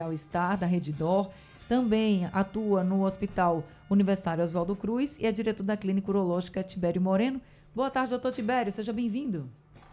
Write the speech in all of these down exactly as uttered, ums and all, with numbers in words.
Star, da Redditor, também atua no Hospital Universitário Oswaldo Cruz e é diretor da Clínica Urológica Tibério Moreno. Boa tarde, doutor Tibério, seja bem-vindo.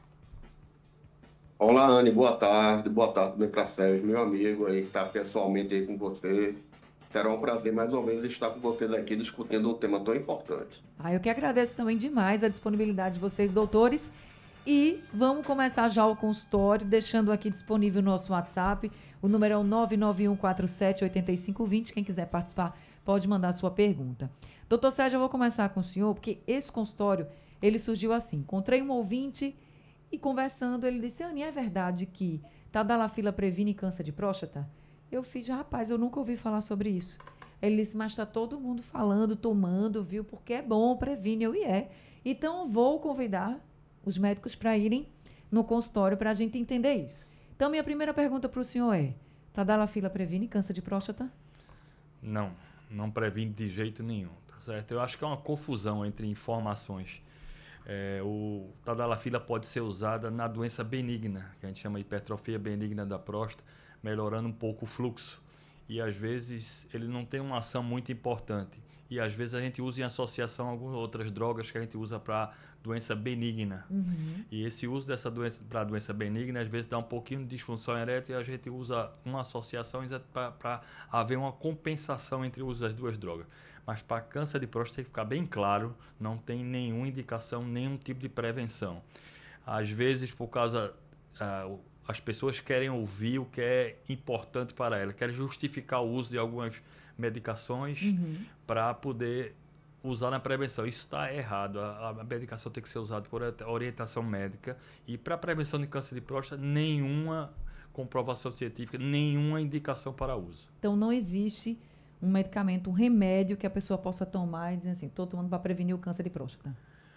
Olá, Anne, boa tarde, boa tarde também para Sérgio, meu amigo aí que está pessoalmente aí com você. Será um prazer mais uma vez estar com vocês aqui discutindo um tema tão importante. Ah, eu que agradeço também demais a disponibilidade de vocês, doutores. E vamos começar já o consultório, deixando aqui disponível o nosso WhatsApp. O número é o nove nove um quatro sete oito cinco dois zero. Quem quiser participar, pode mandar a sua pergunta. Doutor Sérgio, eu vou começar com o senhor, porque esse consultório, ele surgiu assim. Encontrei um ouvinte e conversando, ele disse, Anne, é verdade que tadalafila previne câncer de próstata? Eu fiz, rapaz, eu nunca ouvi falar sobre isso. Ele disse, mas está todo mundo falando, tomando, viu? Porque é bom, previne, eu e é. Então, vou convidar os médicos para irem no consultório para a gente entender isso. Então, minha primeira pergunta para o senhor é, tadalafila previne câncer de próstata? Não, não previne de jeito nenhum, tá certo? Eu acho que é uma confusão entre informações. É, o tadalafila pode ser usada na doença benigna, que a gente chama de hipertrofia benigna da próstata, melhorando um pouco o fluxo. E às vezes ele não tem uma ação muito importante. E às vezes a gente usa em associação a algumas outras drogas que a gente usa para doença benigna. Uhum. E esse uso dessa doença para doença benigna às vezes dá um pouquinho de disfunção erétil e a gente usa uma associação para haver uma compensação entre o uso das duas drogas. Mas para câncer de próstata tem que ficar bem claro, não tem nenhuma indicação, nenhum tipo de prevenção. Às vezes por causa... Uh, as pessoas querem ouvir o que é importante para elas, querem justificar o uso de algumas medicações uhum. para poder usar na prevenção. Isso está errado. A, a medicação tem que ser usada por orientação médica e para a prevenção de câncer de próstata, nenhuma comprovação científica, nenhuma indicação para uso. Então não existe um medicamento, um remédio que a pessoa possa tomar e dizer assim, estou tomando para prevenir o câncer de próstata.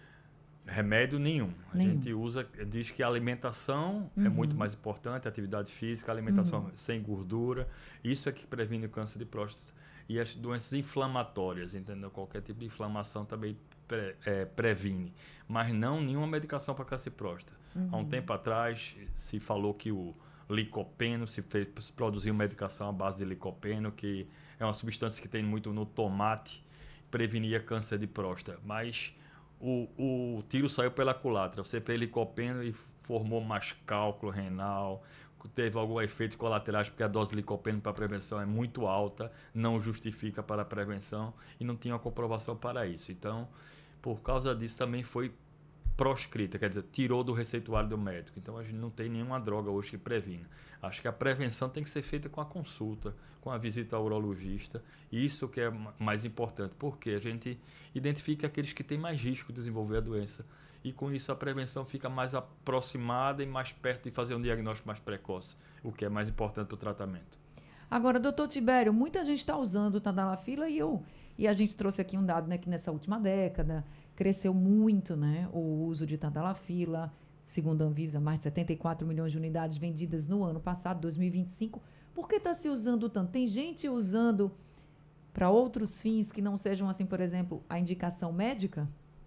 Remédio nenhum. A nenhum. gente usa, diz que a alimentação uhum. é muito mais importante, atividade física, alimentação uhum. sem gordura, isso é que previne o câncer de próstata. E as doenças inflamatórias, entendeu? Qualquer tipo de inflamação também pre, é, previne, mas não nenhuma medicação para câncer de próstata. Uhum. Há um tempo atrás se falou que o licopeno, se, fez, se produziu medicação à base de licopeno, que é uma substância que tem muito no tomate, prevenia câncer de próstata, mas O, o tiro saiu pela culatra. Você fez licopeno e formou mais cálculo renal, teve algum efeito colaterais porque a dose de licopeno para prevenção é muito alta, não justifica para a prevenção e não tinha uma comprovação para isso. Então, por causa disso também foi proscrita, quer dizer, tirou do receituário do médico. Então a gente não tem nenhuma droga hoje que previna. Acho que a prevenção tem que ser feita com a consulta, com a visita ao urologista. Isso que é mais importante, porque a gente identifica aqueles que têm mais risco de desenvolver a doença. E com isso a prevenção fica mais aproximada e mais perto de fazer um diagnóstico mais precoce, o que é mais importante para o tratamento. Agora, doutor Tibério, muita gente está usando o tadalafila e eu, e a gente trouxe aqui um dado, né, que nessa última década cresceu muito, né, o uso de tadalafila, segundo a Anvisa, mais de setenta e quatro milhões de unidades vendidas no ano passado, dois mil e vinte e cinco. Por que está se usando tanto? Tem gente usando para outros fins que não sejam, assim, por exemplo, a indicação médica?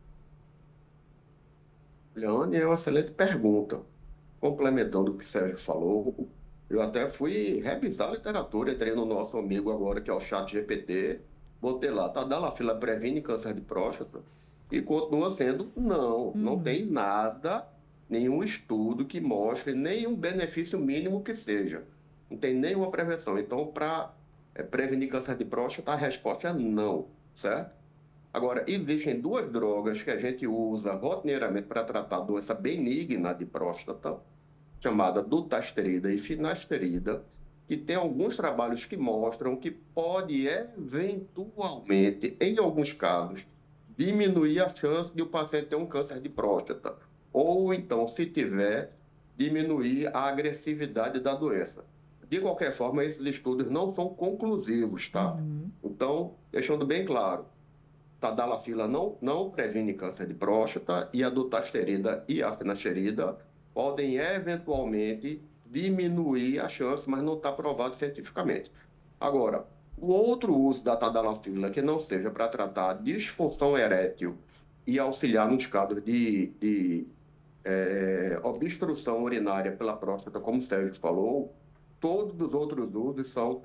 Leone, é uma excelente pergunta. Complementando o que o Sérgio falou, eu até fui revisar a literatura, entrei no nosso amigo agora, que é o ChatGPT, botei lá, tadalafila previne câncer de próstata, e continua sendo não, uhum. não tem nada, nenhum estudo que mostre nenhum benefício mínimo que seja. Não tem nenhuma prevenção. Então, para é, prevenir câncer de próstata, a resposta é não, certo? Agora, existem duas drogas que a gente usa rotineiramente para tratar a doença benigna de próstata, chamada dutasterida e finasterida, que tem alguns trabalhos que mostram que pode eventualmente, em alguns casos, diminuir a chance de o paciente ter um câncer de próstata. Ou então, se tiver, diminuir a agressividade da doença. De qualquer forma, esses estudos não são conclusivos, tá? Uhum. Então, deixando bem claro, tadalafila não, não previne câncer de próstata e a dutasterida e a finasterida podem eventualmente diminuir a chance, mas não está provado cientificamente. Agora, o outro uso da tadalafila que não seja para tratar disfunção erétil e auxiliar nos casos de, de é, obstrução urinária pela próstata, como o Sérgio falou, todos os outros usos são